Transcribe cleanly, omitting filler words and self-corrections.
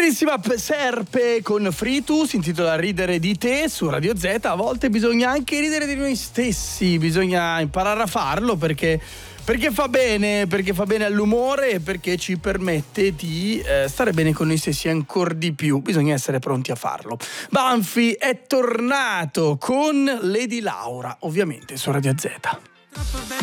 Bellissima Serpe con Fritu, si intitola Ridere di te su Radio Z. A volte bisogna anche ridere di noi stessi, bisogna imparare a farlo perché fa bene all'umore e perché ci permette di stare bene con noi stessi ancora di più. Bisogna essere pronti a farlo. Banfi è tornato con Lady Laura, ovviamente su Radio Z.